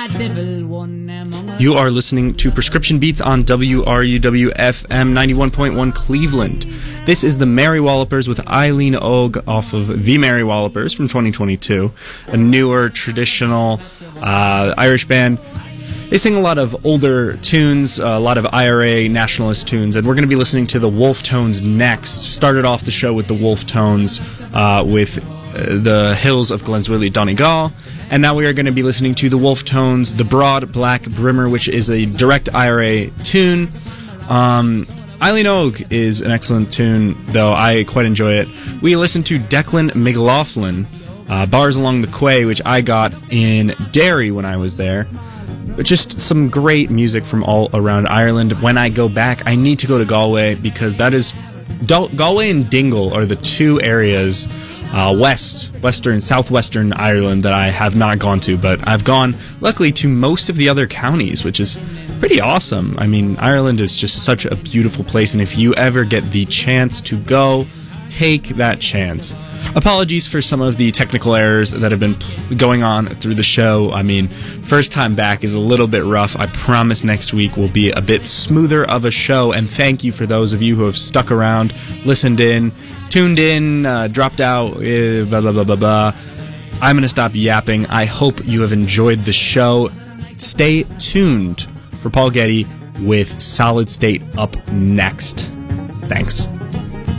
You are listening to Prescription Beats on WRUW-FM 91.1 Cleveland. This is the Merry Wallopers with Eileen Og off of The Merry Wallopers from 2022, a newer, traditional Irish band. They sing a lot of older tunes, a lot of IRA nationalist tunes, and we're going to be listening to the Wolfe Tones next. Started off the show with the Wolfe Tones with the Hills of Glenswilly Donegal, and now we are going to be listening to the Wolfe Tones, The Broad Black Brimmer, which is a direct IRA tune. Eileen Og is an excellent tune, though I quite enjoy it. We listened to Declan McLaughlin, Bars Along the Quay, which I got in Derry when I was there. Just some great music from all around Ireland. When I go back, I need to go to Galway, because that is... Galway and Dingle are the two areas, southwestern Ireland, that I have not gone to, but I've gone, luckily, to most of the other counties, which is pretty awesome. I mean, Ireland is just such a beautiful place, and if you ever get the chance to go, take that chance. Apologies for some of the technical errors that have been going on through the show. I mean, first time back is a little bit rough. I promise next week will be a bit smoother of a show, and thank you for those of you who have stuck around, listened in, tuned in, dropped out, blah, blah, blah, blah, blah. I'm going to stop yapping. I hope you have enjoyed the show. Stay tuned for Paul Getty with Solid State up next. Thanks.